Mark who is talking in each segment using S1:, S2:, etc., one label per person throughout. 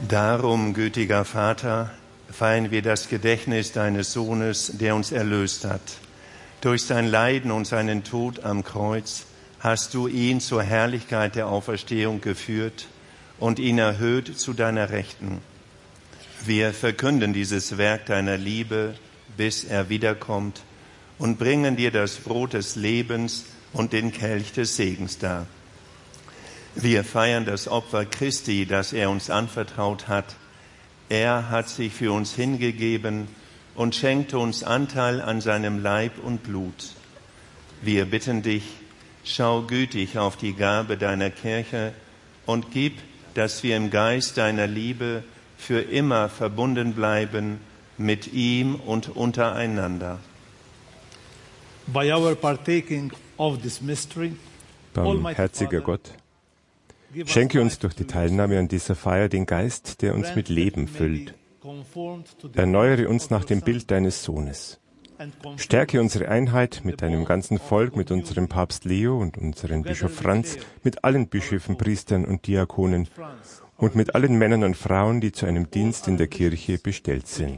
S1: Darum, gütiger Vater, feiern wir das Gedächtnis deines Sohnes, der uns erlöst hat. Durch sein Leiden und seinen Tod am Kreuz hast du ihn zur Herrlichkeit der Auferstehung geführt und ihn erhöht zu deiner Rechten. Wir verkünden dieses Werk deiner Liebe, bis er wiederkommt, und bringen dir das Brot des Lebens und den Kelch des Segens dar. Wir feiern das Opfer Christi, das er uns anvertraut hat. Er hat sich für uns hingegeben und schenkte uns Anteil an seinem Leib und Blut. Wir bitten dich, schau gütig auf die Gabe deiner Kirche und gib, dass wir im Geist deiner Liebe für immer verbunden bleiben mit ihm und untereinander.
S2: By our partaking of this mystery,
S3: Barmherziger Gott, schenke uns durch die Teilnahme an dieser Feier den Geist, der uns mit Leben füllt. Erneuere uns nach dem Bild deines Sohnes. Stärke unsere Einheit mit deinem ganzen Volk, mit unserem Papst Leo und unserem Bischof Franz, mit allen Bischöfen, Priestern und Diakonen und mit allen Männern und Frauen, die zu einem Dienst in der Kirche bestellt sind.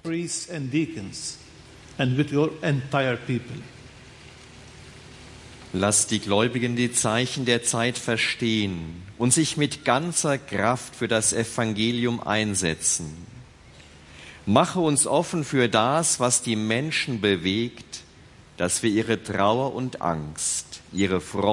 S4: Lass die Gläubigen die Zeichen der Zeit verstehen und sich mit ganzer Kraft für das Evangelium einsetzen. Mache uns offen für das, was die Menschen bewegt, dass wir ihre Trauer und Angst, ihre Freude